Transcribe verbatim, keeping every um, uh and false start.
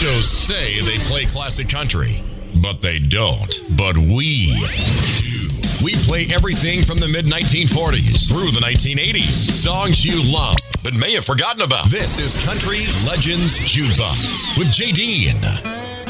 shows say they play classic country, but they don't. But we do. We play everything from the mid nineteen forties through the nineteen eighties. Songs you love, but may have forgotten about. This is Country Legends Jukebox with J D.